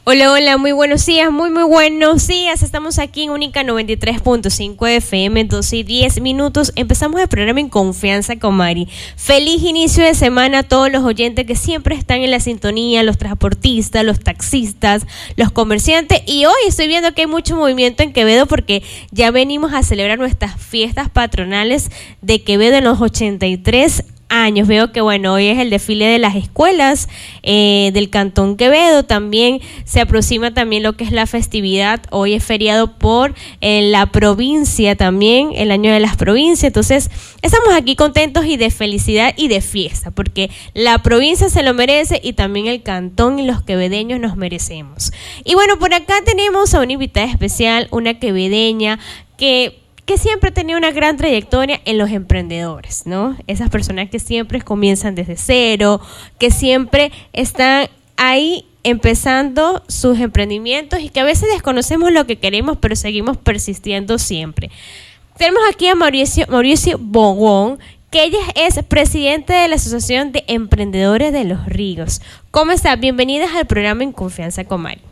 Hola, hola, muy buenos días, muy buenos días. Estamos aquí en Única 93.5 FM, 12 y 10 minutos. Empezamos el programa En Confianza con Mari. Feliz inicio de semana a todos los oyentes que siempre están en la sintonía, los transportistas, los taxistas, los comerciantes. Y hoy estoy viendo que hay mucho movimiento en Quevedo porque ya venimos a celebrar nuestras fiestas patronales de Quevedo en los 83 años. Veo que hoy es el desfile de las escuelas del Cantón Quevedo. También se aproxima también lo que es la festividad. Hoy es feriado por la provincia también, el año de las provincias. Entonces estamos aquí contentos y de felicidad y de fiesta, porque la provincia se lo merece y también el cantón y los quevedeños nos merecemos. Y por acá tenemos a una invitada especial, una quevedeña que siempre ha tenido una gran trayectoria en los emprendedores, ¿no? Esas personas que siempre comienzan desde cero, que siempre están ahí empezando sus emprendimientos y que a veces desconocemos lo que queremos, pero seguimos persistiendo siempre. Tenemos aquí a Mauricio Bogón, que ella es presidente de la Asociación de Emprendedores de Los Ríos. ¿Cómo está? Bienvenidas al programa En Confianza con Mari.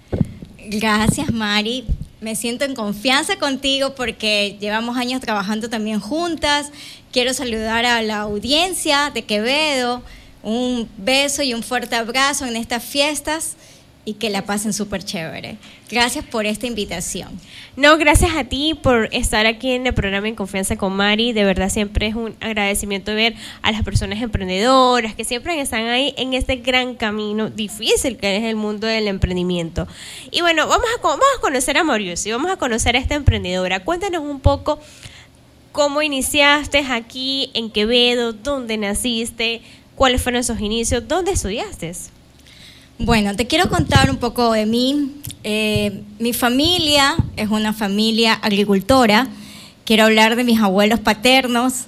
Gracias, Mari. Me siento en confianza contigo porque llevamos años trabajando también juntas. Quiero saludar a la audiencia de Quevedo. Un beso y un fuerte abrazo en estas fiestas y que la pasen súper chévere. Gracias por esta invitación. No, gracias a ti por estar aquí en el programa En Confianza con Mari. De verdad siempre es un agradecimiento ver a las personas emprendedoras que siempre están ahí en este gran camino difícil que es el mundo del emprendimiento. Y vamos a conocer a Mauricio, vamos a conocer a esta emprendedora. Cuéntanos un poco cómo iniciaste aquí en Quevedo, dónde naciste, cuáles fueron esos inicios, dónde estudiaste. Bueno, te quiero contar un poco de mí. Mi familia es una familia agricultora. Quiero hablar de mis abuelos paternos.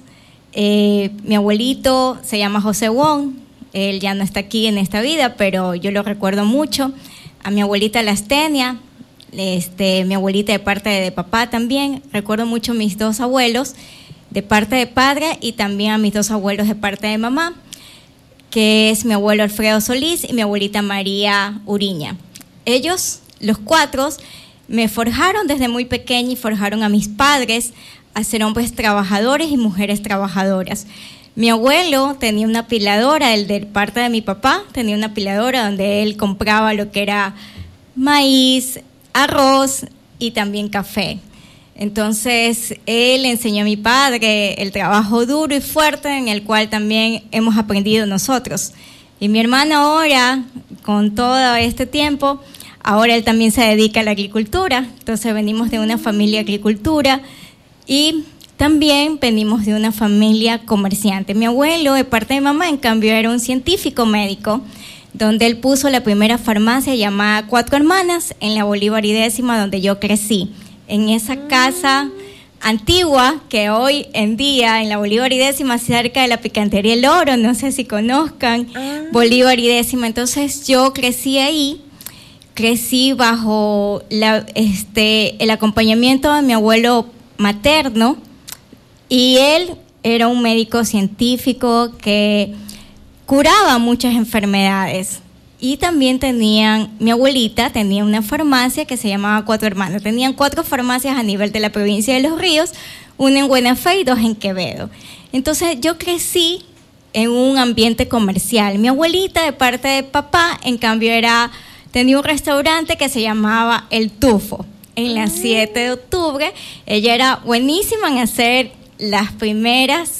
Mi abuelito se llama José Wong. Él ya no está aquí en esta vida, pero yo lo recuerdo mucho. A mi abuelita Lastenia, mi abuelita de parte de papá también. Recuerdo mucho a mis dos abuelos de parte de padre y también a mis dos abuelos de parte de mamá, que es mi abuelo Alfredo Solís y mi abuelita María Uriña. Ellos, los cuatro, me forjaron desde muy pequeña y forjaron a mis padres a ser hombres trabajadores y mujeres trabajadoras. Mi abuelo tenía una apiladora, el de parte de mi papá, tenía una apiladora donde él compraba lo que era maíz, arroz y también café. Entonces, él enseñó a mi padre el trabajo duro y fuerte en el cual también hemos aprendido nosotros. Y mi hermano ahora, con todo este tiempo, ahora él también se dedica a la agricultura. Entonces, venimos de una familia agricultura y también venimos de una familia comerciante. Mi abuelo, de parte de mamá, en cambio, era un científico médico, donde él puso la primera farmacia llamada Cuatro Hermanas en la Bolívar y Décima, donde yo crecí. En esa casa antigua que hoy en día en la Bolívar y Décima, cerca de la picantería El Oro, no sé si conozcan, Bolívar y Décima. Entonces yo crecí ahí, crecí bajo el acompañamiento de mi abuelo materno y él era un médico científico que curaba muchas enfermedades. Y también mi abuelita tenía una farmacia que se llamaba Cuatro Hermanas. Tenían 4 farmacias a nivel de la provincia de Los Ríos, una en Buena Fe y 2 en Quevedo. Entonces yo crecí en un ambiente comercial. Mi abuelita, de parte de papá, en cambio tenía un restaurante que se llamaba El Tufo, en la 7 de octubre. Ella era buenísima en hacer las primeras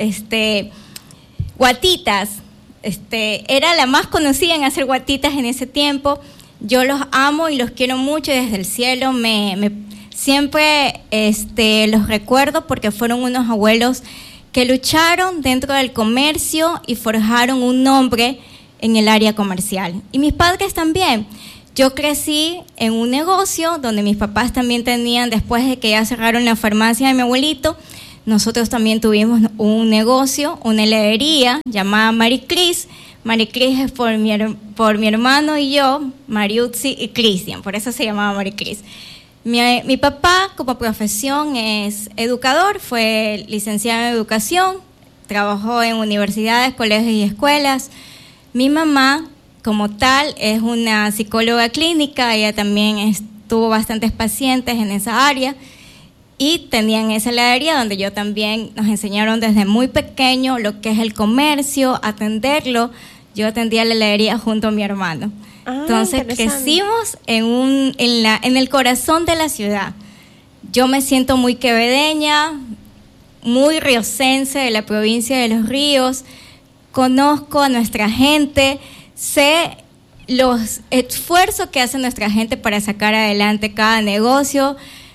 guatitas. Era la más conocida en hacer guatitas en ese tiempo. Yo los amo y los quiero mucho desde el cielo. Siempre los recuerdo porque fueron unos abuelos que lucharon dentro del comercio y forjaron un nombre en el área comercial. Y mis padres también. Yo crecí en un negocio donde mis papás también tenían, después de que ya cerraron la farmacia de mi abuelito, nosotros también tuvimos un negocio, una heladería llamada Maricris. Maricris es por mi hermano y yo, Mariutzi y Cristian, por eso se llamaba Maricris. Mi papá como profesión es educador, fue licenciado en educación, trabajó en universidades, colegios y escuelas. Mi mamá como tal es una psicóloga clínica, ella también tuvo bastantes pacientes en esa área y tenían esa heladería donde yo también nos enseñaron desde muy pequeño lo que es el comercio, atenderlo. Yo atendía la heladería junto a mi hermano. Entonces crecimos en el corazón de la ciudad. Yo me siento muy quevedeña, muy riocense de la provincia de Los Ríos, conozco a nuestra gente, sé los esfuerzos que hace nuestra gente para sacar adelante cada negocio,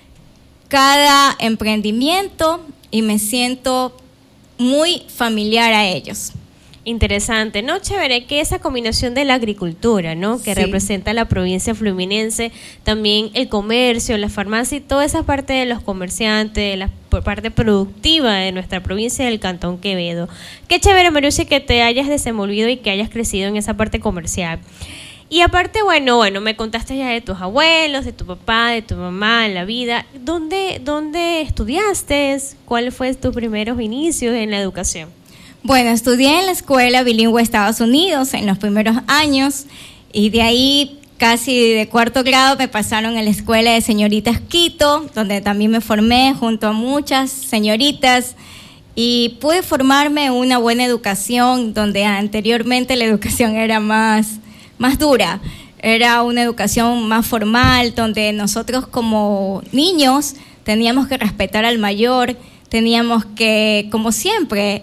cada emprendimiento, y me siento muy familiar a ellos. Interesante, ¿no? Chévere que esa combinación de la agricultura, ¿no? Que representa la provincia fluminense, también el comercio, la farmacia y toda esa parte de los comerciantes, la parte productiva de nuestra provincia del Cantón Quevedo. Qué chévere, Mariusi, que te hayas desenvolvido y que hayas crecido en esa parte comercial. Y aparte, bueno, me contaste ya de tus abuelos, de tu papá, de tu mamá, en la vida. ¿Dónde estudiaste? ¿Cuáles fueron tus primeros inicios en la educación? Bueno, estudié en la escuela bilingüe Estados Unidos en los primeros años y de ahí casi de cuarto grado me pasaron a la escuela de señoritas Quito, donde también me formé junto a muchas señoritas y pude formarme en una buena educación donde anteriormente la educación era más dura, era una educación más formal donde nosotros como niños teníamos que respetar al mayor, teníamos que, como siempre,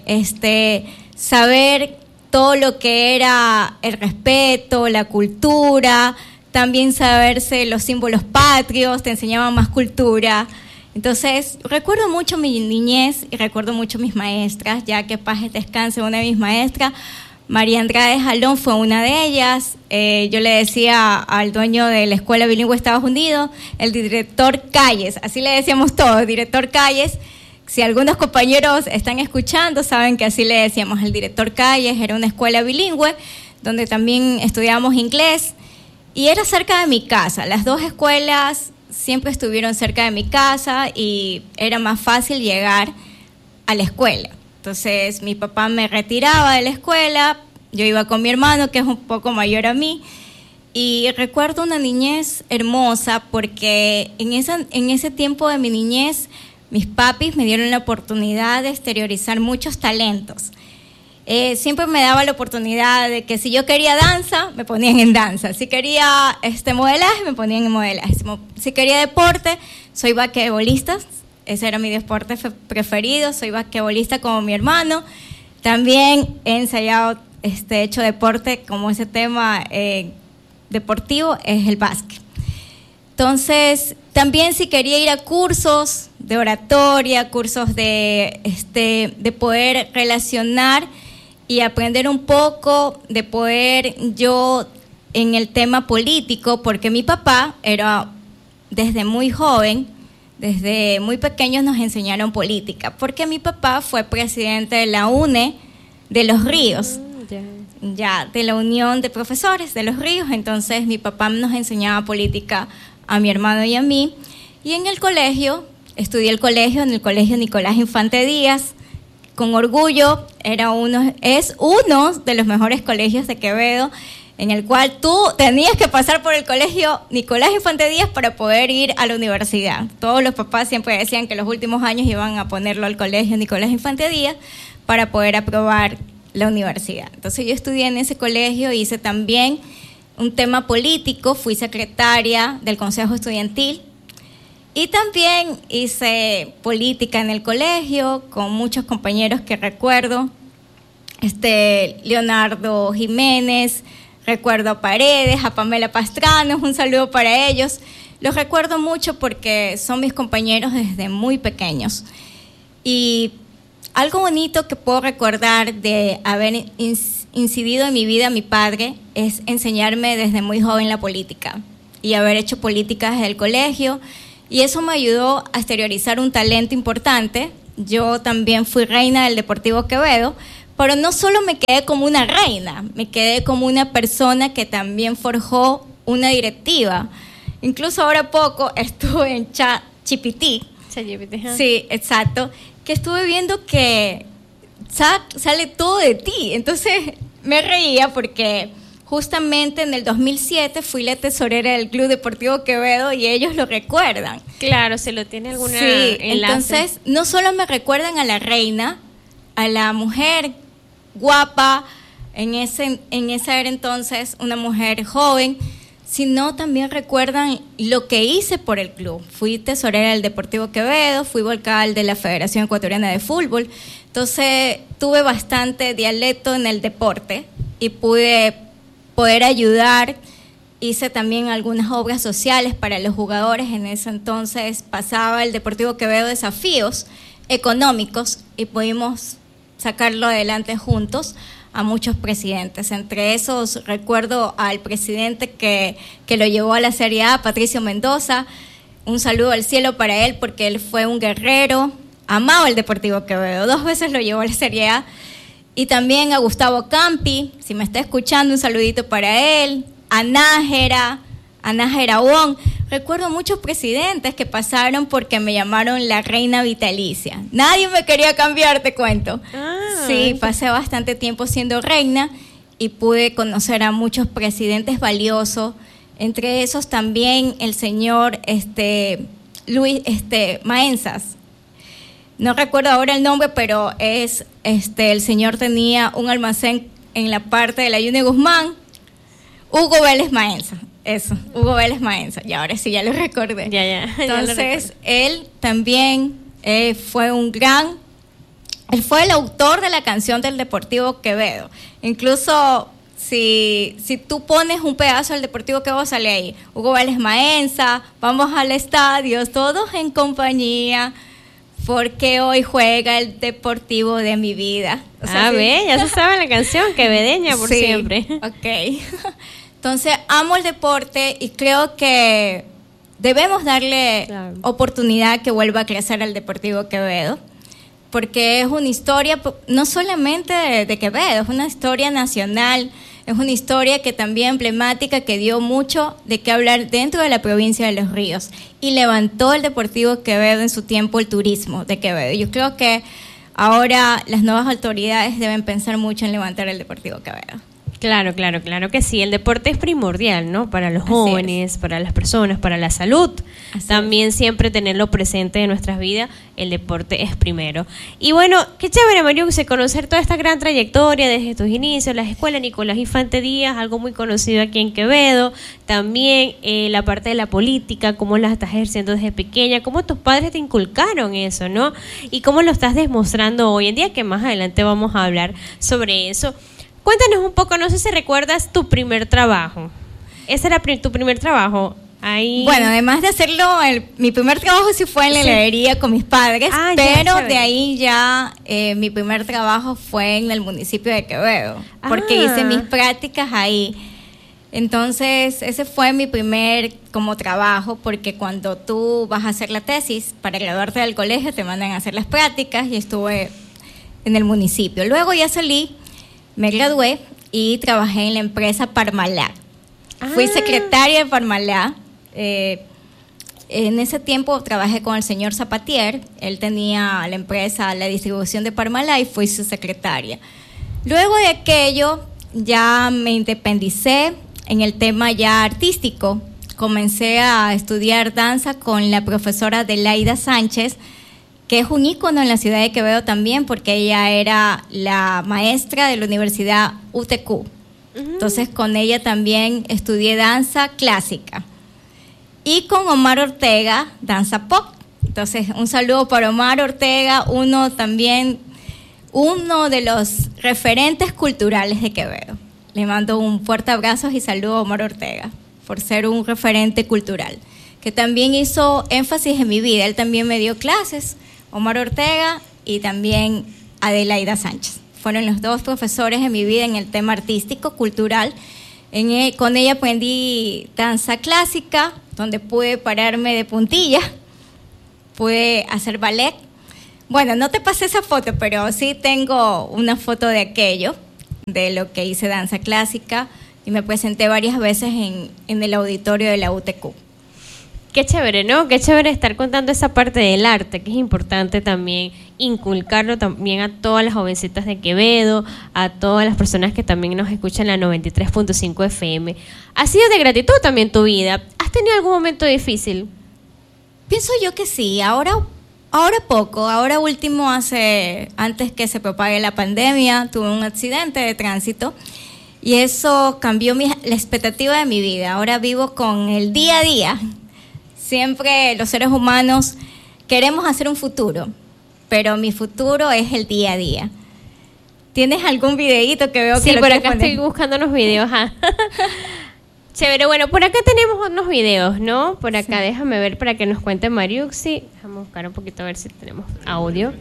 saber todo lo que era el respeto, la cultura, también saberse los símbolos patrios, te enseñaban más cultura. Entonces, recuerdo mucho mi niñez y recuerdo mucho mis maestras, ya que paz descanse una de mis maestras, María Andrade Jalón fue una de ellas. Yo le decía al dueño de la Escuela Bilingüe Estados Unidos, el director Calles, así le decíamos todos, director Calles. Si algunos compañeros están escuchando, saben que así le decíamos el director Calles, era una escuela bilingüe, donde también estudiábamos inglés, y era cerca de mi casa. Las dos escuelas siempre estuvieron cerca de mi casa y era más fácil llegar a la escuela. Entonces mi papá me retiraba de la escuela, yo iba con mi hermano, que es un poco mayor a mí, y recuerdo una niñez hermosa porque en ese tiempo de mi niñez mis papis me dieron la oportunidad de exteriorizar muchos talentos. Siempre me daba la oportunidad de que si yo quería danza, me ponían en danza. Si quería modelaje, me ponían en modelaje. Si quería deporte, soy basquetbolista. Ese era mi deporte preferido. Soy basquetbolista como mi hermano. También he ensayado, hecho deporte como ese tema deportivo es el básquet. Entonces, también si quería ir a cursos de oratoria, cursos de poder relacionar y aprender un poco, de poder yo en el tema político, porque mi papá era desde muy joven, desde muy pequeños nos enseñaron política, porque mi papá fue presidente de la UNE de Los Ríos, ya de la Unión de Profesores de Los Ríos. Entonces mi papá nos enseñaba política a mi hermano y a mí, y en el colegio, estudié en el colegio Nicolás Infante Díaz, con orgullo, es uno de los mejores colegios de Quevedo, en el cual tú tenías que pasar por el colegio Nicolás Infante Díaz para poder ir a la universidad. Todos los papás siempre decían que los últimos años iban a ponerlo al colegio Nicolás Infante Díaz para poder aprobar la universidad. Entonces yo estudié en ese colegio, hice también un tema político, fui secretaria del Consejo Estudiantil y también hice política en el colegio con muchos compañeros que recuerdo, Leonardo Jiménez, recuerdo a Paredes, a Pamela Pastrano, un saludo para ellos. Los recuerdo mucho porque son mis compañeros desde muy pequeños. Y algo bonito que puedo recordar de haber incidido en mi vida mi padre es enseñarme desde muy joven la política y haber hecho política desde el colegio, y eso me ayudó a exteriorizar un talento importante. Yo también fui reina del Deportivo Quevedo, pero no solo me quedé como una reina, me quedé como una persona que también forjó una directiva. Incluso ahora poco estuve en ChatGPT. Sí, exacto, que estuve viendo que sale todo de ti. Entonces me reía porque justamente en el 2007 fui la tesorera del Club Deportivo Quevedo y ellos lo recuerdan. Claro, se lo tiene alguna Sí, enlace. entonces no solo me recuerdan a la reina, a la mujer guapa, en esa era entonces una mujer joven, sino también recuerdan lo que hice por el club. Fui tesorera del Deportivo Quevedo, fui vocal de la Federación Ecuatoriana de Fútbol, entonces tuve bastante dialecto en el deporte y pude poder ayudar. Hice también algunas obras sociales para los jugadores. En ese entonces pasaba el Deportivo Quevedo desafíos económicos y pudimos sacarlo adelante juntos a muchos presidentes. Entre esos recuerdo al presidente que lo llevó a la Serie A, Patricio Mendoza. Un saludo al cielo para él porque él fue un guerrero, amaba el Deportivo Quevedo, 2 veces lo llevó a la Serie A. Y también a Gustavo Campi, si me está escuchando, un saludito para él. A Nájera Wong. Recuerdo muchos presidentes que pasaron porque me llamaron la reina vitalicia. Nadie me quería cambiar, te cuento. Sí, pasé bastante tiempo siendo reina y pude conocer a muchos presidentes valiosos. Entre esos también el señor Luis Maenzas. No recuerdo ahora el nombre, pero el señor tenía un almacén en la parte de la Yune Guzmán. Hugo Vélez Maenza, eso, Hugo Vélez Maenza, y ahora sí ya lo recordé. Ya Entonces, él también él fue el autor de la canción del Deportivo Quevedo. Incluso si tú pones un pedazo del Deportivo Quevedo, sale ahí, Hugo Vélez Maenza, vamos al estadio, todos en compañía, porque hoy juega el Deportivo de mi vida. O sea, ya se sabe la canción, quevedeña por siempre. Ok. Entonces, amo el deporte y creo que debemos darle oportunidad que vuelva a crecer el Deportivo Quevedo, porque es una historia no solamente de Quevedo, es una historia nacional, es una historia que también emblemática, que dio mucho de qué hablar dentro de la provincia de Los Ríos y levantó el Deportivo Quevedo en su tiempo el turismo de Quevedo. Yo creo que ahora las nuevas autoridades deben pensar mucho en levantar el Deportivo Quevedo. Claro que sí. El deporte es primordial, ¿no? Para los jóvenes, para las personas, para la salud. También siempre tenerlo presente en nuestras vidas. El deporte es primero. Y bueno, qué chévere, Mariuxe, conocer toda esta gran trayectoria desde tus inicios, la escuela Nicolás Infante Díaz, algo muy conocido aquí en Quevedo. También la parte de la política, cómo la estás ejerciendo desde pequeña, cómo tus padres te inculcaron eso, ¿no? Y cómo lo estás demostrando hoy en día, que más adelante vamos a hablar sobre eso. Cuéntanos un poco, no sé si recuerdas tu primer trabajo. ¿Ese era tu primer trabajo? Ahí. Bueno, además de hacerlo, mi primer trabajo sí fue en la heladería con mis padres, pero de ahí ya mi primer trabajo fue en el municipio de Quevedo, porque hice mis prácticas ahí. Entonces, ese fue mi primer como trabajo, porque cuando tú vas a hacer la tesis, para graduarte del colegio te mandan a hacer las prácticas y estuve en el municipio. Luego ya salí, me gradué y trabajé en la empresa Parmalat. Fui secretaria de Parmalat. En ese tiempo trabajé con el señor Zapatier. Él tenía la empresa, la distribución de Parmalat, y fui su secretaria. Luego de aquello ya me independicé en el tema ya artístico. Comencé a estudiar danza con la profesora Adelaida Sánchez, que es un ícono en la ciudad de Quevedo también, porque ella era la maestra de la Universidad UTQ. Entonces, con ella también estudié danza clásica. Y con Omar Ortega, danza pop. Entonces, un saludo para Omar Ortega, uno de los referentes culturales de Quevedo. Le mando un fuerte abrazo y saludo a Omar Ortega por ser un referente cultural, que también hizo énfasis en mi vida. Él también me dio clases, Omar Ortega y también Adelaida Sánchez. Fueron los 2 profesores en mi vida en el tema artístico, cultural. Con ella aprendí danza clásica, donde pude pararme de puntilla, pude hacer ballet. Bueno, no te pasé esa foto, pero sí tengo una foto de aquello, de lo que hice danza clásica, y me presenté varias veces en el auditorio de la UTQ. Qué chévere, ¿no? Qué chévere estar contando esa parte del arte, que es importante también inculcarlo también a todas las jovencitas de Quevedo, a todas las personas que también nos escuchan en la 93.5 FM. ¿Ha sido de gratitud también tu vida? ¿Has tenido algún momento difícil? Pienso yo que sí, ahora poco, ahora último antes que se propague la pandemia, tuve un accidente de tránsito y eso cambió la expectativa de mi vida. Ahora vivo con el día a día. Siempre los seres humanos queremos hacer un futuro, pero mi futuro es el día a día. ¿Tienes algún videíto que veo que sí, lo por acá poner? estoy buscando unos videos. Chévere, bueno, por acá tenemos unos videos, ¿no? Por acá, sí. Déjame ver para que nos cuente Mariuxi. Déjame buscar un poquito a ver si tenemos audio.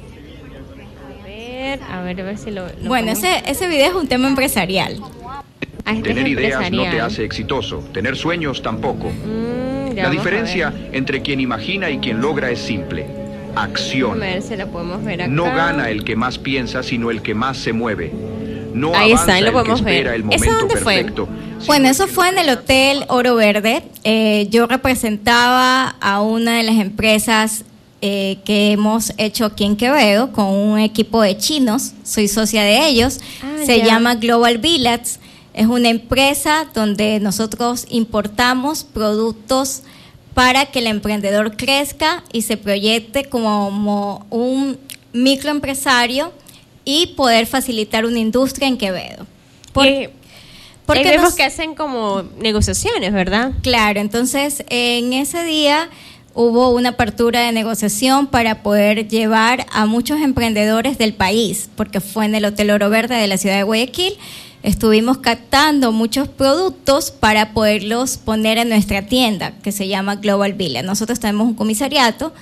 A ver si lo bueno, ese video es un tema empresarial. Tener ideas no te hace exitoso, tener sueños tampoco. La diferencia entre quien imagina y quien logra es simple: acción. A ver si la podemos ver acá. No gana el que más piensa, sino el que más se mueve. No ahí avanza está, lo podemos el que espera ver. El momento ¿Eso dónde perfecto. Bueno, eso fue en el Hotel Oro Verde. Yo representaba a una de las empresas que hemos hecho aquí en Quevedo con un equipo de chinos. Soy socia de ellos. Se llama Global Village. Es una empresa donde nosotros importamos productos para que el emprendedor crezca y se proyecte como un microempresario y poder facilitar una industria en Quevedo. Porque vemos que hacen como negociaciones, ¿verdad? Claro, entonces en ese día hubo una apertura de negociación para poder llevar a muchos emprendedores del país, porque fue en el Hotel Oro Verde de la ciudad de Guayaquil. Estuvimos captando muchos productos para poderlos poner en nuestra tienda, que se llama Global Villa. Nosotros tenemos un comisariato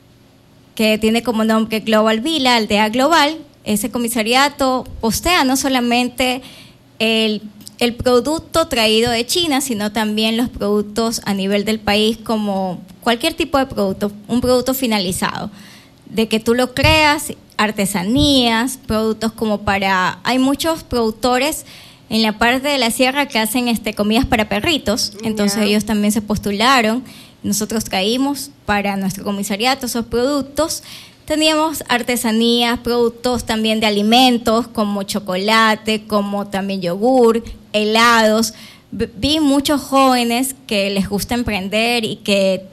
que tiene como nombre Global Villa, Aldea Global. Ese comisariato postea no solamente el producto traído de China, sino también los productos a nivel del país, como cualquier tipo de producto, un producto finalizado, de que tú lo creas, artesanías, productos como para... Hay muchos productores en la parte de la sierra que hacen comidas para perritos, entonces ellos también se postularon, nosotros traímos para nuestro comisariato esos productos. Teníamos artesanías, productos también de alimentos como chocolate, como también yogur, helados. Vi muchos jóvenes que les gusta emprender y que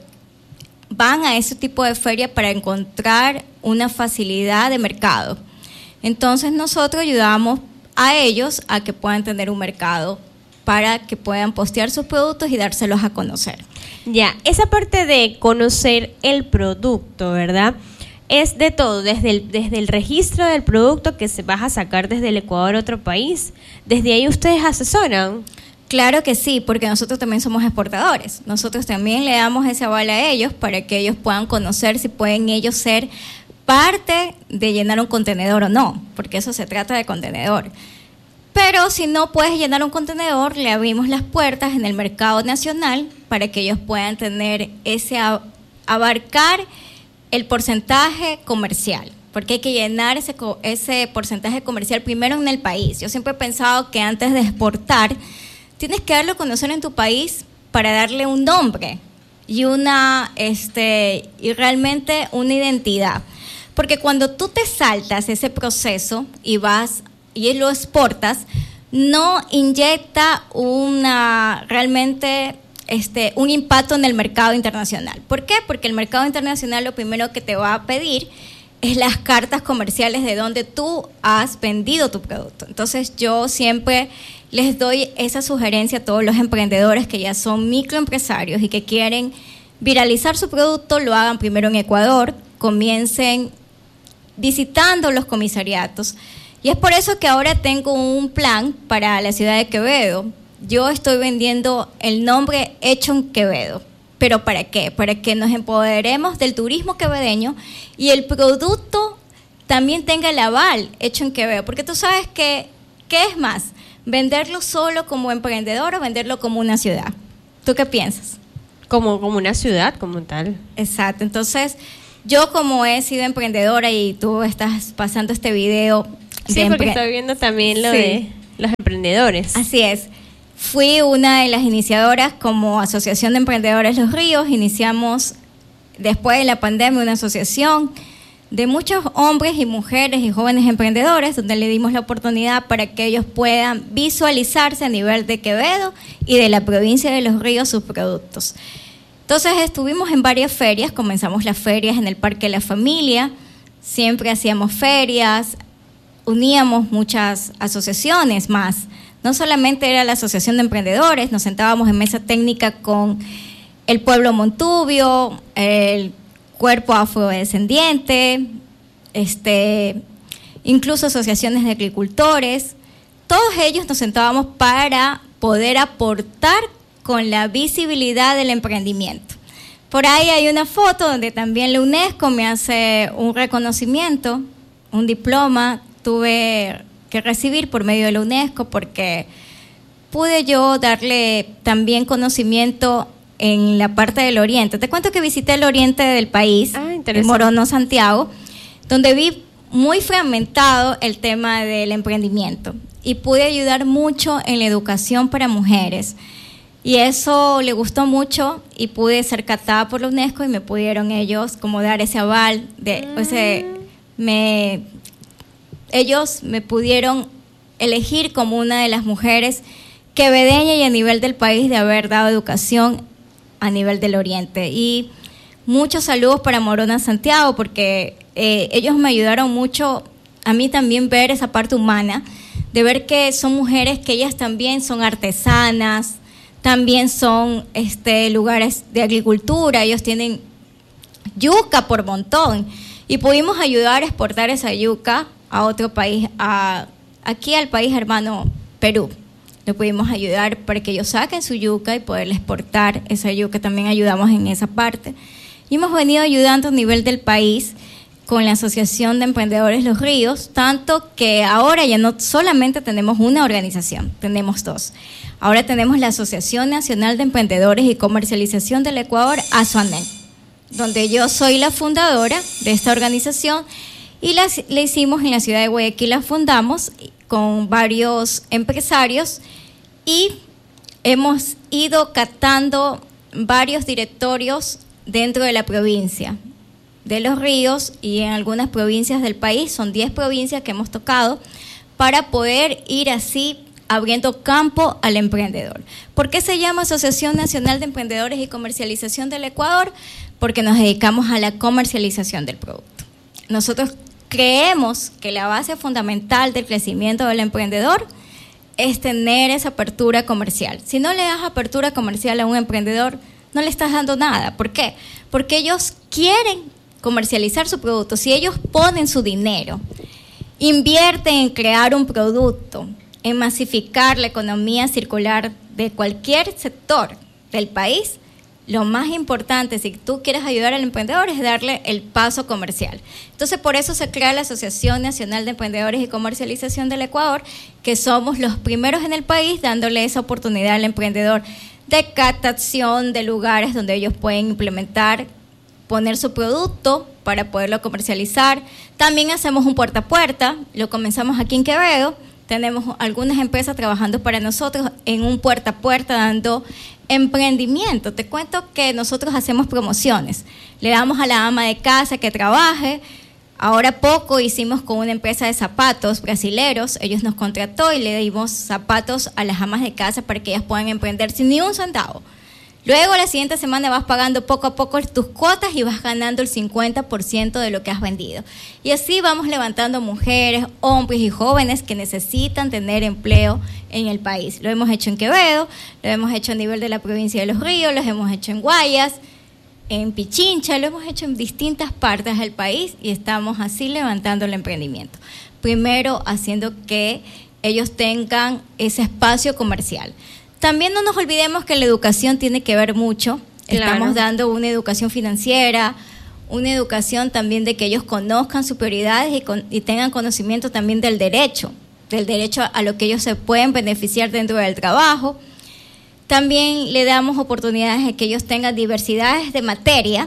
van a ese tipo de feria para encontrar una facilidad de mercado. Entonces nosotros ayudamos a ellos a que puedan tener un mercado para que puedan postear sus productos y dárselos a conocer. Ya, esa parte de conocer el producto, ¿verdad? Es de todo, desde el registro del producto que se vas a sacar desde el Ecuador a otro país. ¿Desde ahí ustedes asesoran? Claro que sí, porque nosotros también somos exportadores. Nosotros también le damos ese aval a ellos para que ellos puedan conocer si pueden ellos ser parte de llenar un contenedor o no, porque eso se trata de contenedor. Pero si no puedes llenar un contenedor, le abrimos las puertas en el mercado nacional para que ellos puedan tener abarcar el porcentaje comercial, porque hay que llenar ese porcentaje comercial primero en el país. Yo siempre he pensado que antes de exportar, tienes que darlo a conocer en tu país para darle un nombre y y realmente una identidad. Porque cuando tú te saltas ese proceso y vas y lo exportas, no inyecta realmente un impacto en el mercado internacional. ¿Por qué? Porque el mercado internacional lo primero que te va a pedir es las cartas comerciales de donde tú has vendido tu producto. Entonces yo siempre les doy esa sugerencia a todos los emprendedores que ya son microempresarios y que quieren viralizar su producto, lo hagan primero en Ecuador, comiencen visitando los comisariatos. Y es por eso que ahora tengo un plan para la ciudad de Quevedo. Yo estoy vendiendo el nombre Hecho en Quevedo. ¿Pero para qué? Para que nos empoderemos del turismo quevedeño y el producto también tenga el aval Hecho en Quevedo. Porque tú sabes que, ¿qué es más? ¿Venderlo solo como emprendedor o venderlo como una ciudad? ¿Tú qué piensas? Como una ciudad, como tal. Exacto. Entonces, yo como he sido emprendedora y tú estás pasando este video... Sí, porque estoy viendo también lo de los emprendedores. Así es. Fui una de las iniciadoras como Asociación de Emprendedores Los Ríos. Iniciamos después de la pandemia una asociación de muchos hombres y mujeres y jóvenes emprendedores, donde le dimos la oportunidad para que ellos puedan visualizarse a nivel de Quevedo y de la provincia de Los Ríos sus productos. Entonces estuvimos en varias ferias, comenzamos las ferias en el Parque de la Familia, siempre hacíamos ferias, uníamos muchas asociaciones más. No solamente era la Asociación de Emprendedores, nos sentábamos en mesa técnica con el Pueblo Montubio, el Cuerpo Afrodescendiente, incluso asociaciones de agricultores. Todos ellos nos sentábamos para poder aportar con la visibilidad del emprendimiento. Por ahí hay una foto donde también la UNESCO me hace un reconocimiento, un diploma, tuve que recibir por medio de la UNESCO porque pude yo darle también conocimiento en la parte del oriente. Te cuento que visité el oriente del país, en Morono, Santiago, donde vi muy fragmentado el tema del emprendimiento y pude ayudar mucho en la educación para mujeres. Y eso le gustó mucho y pude ser catada por la UNESCO y me pudieron ellos como dar ese aval. Ellos me pudieron elegir como una de las mujeres quevedeña y a nivel del país de haber dado educación a nivel del oriente. Y muchos saludos para Morona Santiago porque ellos me ayudaron mucho a mí también ver esa parte humana, de ver que son mujeres que ellas también son artesanas, también son lugares de agricultura, ellos tienen yuca por montón y pudimos ayudar a exportar esa yuca a otro país, aquí al país hermano Perú. Le pudimos ayudar para que ellos saquen su yuca y poderle exportar esa yuca, también ayudamos en esa parte. Y hemos venido ayudando a nivel del país con la Asociación de Emprendedores Los Ríos, tanto que ahora ya no solamente tenemos una organización, tenemos dos. Ahora tenemos la Asociación Nacional de Emprendedores y Comercialización del Ecuador, ASOANEC, donde yo soy la fundadora de esta organización y la hicimos en la ciudad de Guayaquil, la fundamos con varios empresarios y hemos ido captando varios directorios dentro de la provincia de Los Ríos y en algunas provincias del país, son 10 provincias que hemos tocado para poder ir así abriendo campo al emprendedor. ¿Por qué se llama Asociación Nacional de Emprendedores y Comercialización del Ecuador? Porque nos dedicamos a la comercialización del producto. Nosotros creemos que la base fundamental del crecimiento del emprendedor es tener esa apertura comercial. Si no le das apertura comercial a un emprendedor, no le estás dando nada. ¿Por qué? Porque ellos quieren comercializar su producto. Si ellos ponen su dinero, invierten en crear un producto, en masificar la economía circular de cualquier sector del país, lo más importante, si tú quieres ayudar al emprendedor, es darle el paso comercial. Entonces, por eso se crea la Asociación Nacional de Emprendedores y Comercialización del Ecuador, que somos los primeros en el país dándole esa oportunidad al emprendedor de captación de lugares donde ellos pueden implementar, poner su producto para poderlo comercializar. También hacemos un puerta a puerta, lo comenzamos aquí en Quevedo. Tenemos algunas empresas trabajando para nosotros en un puerta a puerta dando emprendimiento. Te cuento que nosotros hacemos promociones. Le damos a la ama de casa que trabaje. Ahora poco hicimos con una empresa de zapatos brasileros. Ellos nos contrató y le dimos zapatos a las amas de casa para que ellas puedan emprender sin ni un centavo. Luego la siguiente semana vas pagando poco a poco tus cuotas y vas ganando el 50% de lo que has vendido. Y así vamos levantando mujeres, hombres y jóvenes que necesitan tener empleo en el país. Lo hemos hecho en Quevedo, lo hemos hecho a nivel de la provincia de Los Ríos, lo hemos hecho en Guayas, en Pichincha, lo hemos hecho en distintas partes del país y estamos así levantando el emprendimiento. Primero haciendo que ellos tengan ese espacio comercial. También no nos olvidemos que la educación tiene que ver mucho. Claro. Estamos dando una educación financiera, una educación también de que ellos conozcan sus prioridades y tengan conocimiento también del derecho a lo que ellos se pueden beneficiar dentro del trabajo. También le damos oportunidades de que ellos tengan diversidades de materia.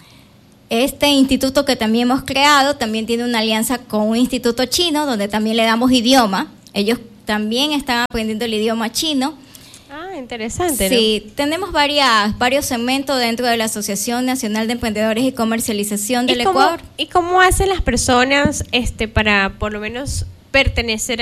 Este instituto que también hemos creado también tiene una alianza con un instituto chino donde también le damos idioma. Ellos también están aprendiendo el idioma chino. interesante, ¿no? Sí, tenemos varios segmentos dentro de la Asociación Nacional de Emprendedores y Comercialización del Ecuador. ¿Y cómo hacen las personas para por lo menos pertenecer